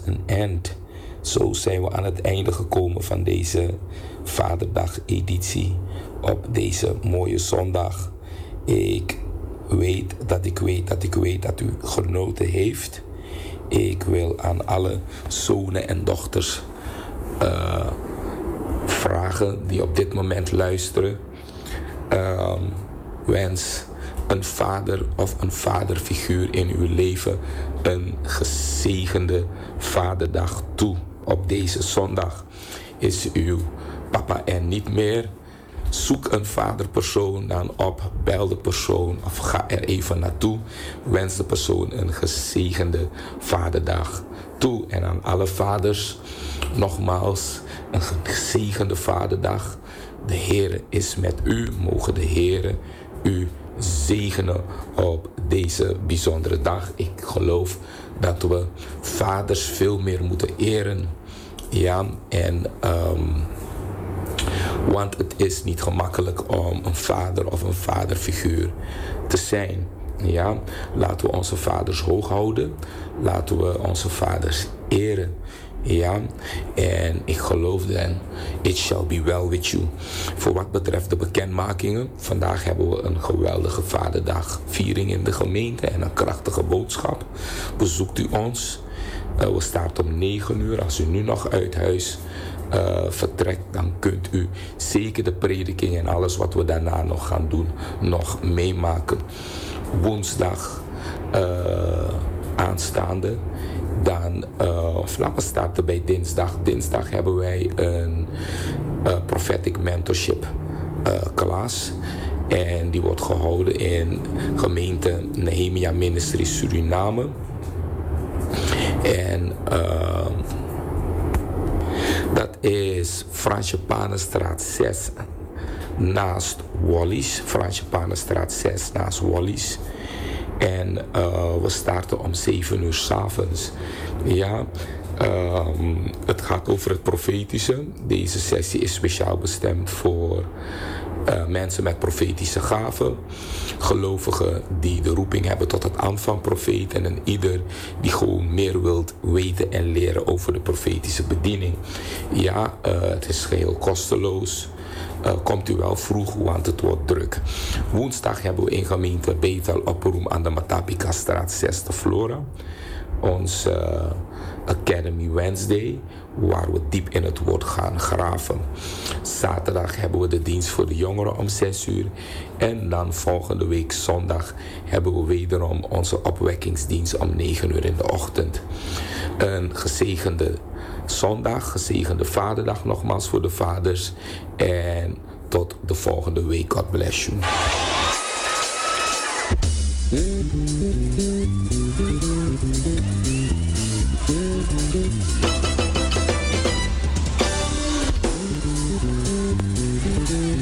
an end. Zo zijn we aan het einde gekomen van deze Vaderdag-editie op deze mooie zondag. Ik weet dat u genoten heeft. Ik wil aan alle zonen en dochters vragen die op dit moment luisteren. Wens een vader of een vaderfiguur in uw leven een gezegende Vaderdag toe. Op deze zondag is uw papa er niet meer. Zoek een vaderpersoon dan op, bel de persoon of ga er even naartoe. Wens de persoon een gezegende Vaderdag toe. En aan alle vaders nogmaals een gezegende Vaderdag. De Heer is met u. Mogen de Heer u zegenen op deze bijzondere dag. Ik geloof dat we vaders veel meer moeten eren. Ja, en want het is niet gemakkelijk om een vader of een vaderfiguur te zijn. Ja, laten we onze vaders hoog houden. Laten we onze vaders eren. Ja, en ik geloof dan, it shall be well with you. Voor wat betreft de bekendmakingen, vandaag hebben we een geweldige Vaderdagviering in de gemeente en een krachtige boodschap. Bezoekt u ons. We starten om 9 uur. Als u nu nog uit huis vertrekt, dan kunt u zeker de prediking en alles wat we daarna nog gaan doen, nog meemaken. Woensdag aanstaande. Dan, laten we starten bij dinsdag. Dinsdag hebben wij een prophetic mentorship klas. En die wordt gehouden in gemeente Nehemia Ministry Suriname. En dat is Fransjepanenstraat 6 naast Wallis. Fransjepanenstraat 6 naast Wallis. En we starten om 7 uur 's avonds. Ja, het gaat over het profetische. Deze sessie is speciaal bestemd voor mensen met profetische gaven. Gelovigen die de roeping hebben tot het ambt van profeet. En ieder die gewoon meer wilt weten en leren over de profetische bediening. Ja, het is geheel kosteloos. Komt u wel vroeg, want het wordt druk. Woensdag hebben we in gemeente Bethel Oproem aan de Matapika-straat 6 te Flora. Ons Academy Wednesday, waar we diep in het woord gaan graven. Zaterdag hebben we de dienst voor de jongeren om 6 uur. En dan volgende week zondag hebben we wederom onze opwekkingsdienst om 9 uur in de ochtend. Een gezegende zondag, gezegende Vaderdag nogmaals voor de vaders. En tot de volgende week. God bless you.